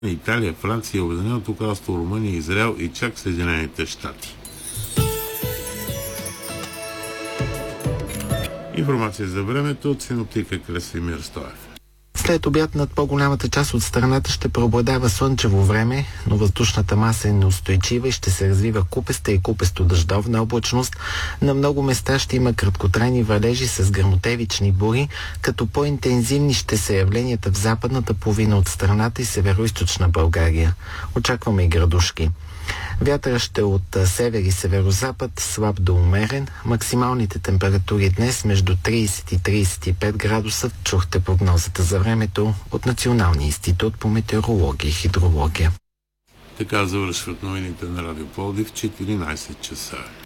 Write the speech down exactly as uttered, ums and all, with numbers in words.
Италия, Франция, Обединеното кралство, Румъния, Израел и чак Съединените щати. Информация за времето от синоптика Красимир Стоев. След обяд над по-голямата част от страната ще преобладава слънчево време, но въздушната маса е неустойчива и ще се развива купеста и купесто дъждовна облачност. На много места ще има краткотрайни валежи с гръмотевични бури, като по-интензивни ще са явленията в западната половина от страната и североизточна България. Очакваме и градушки. Вятъра ще е от север и северозапад, слаб до умерен. Максималните температури днес между трийсет и трийсет и пет градуса. Чухте прогнозата за времето от Националния институт по метеорология и хидрология. Така завършват новините на Радио Пловдив в четиринайсет часа.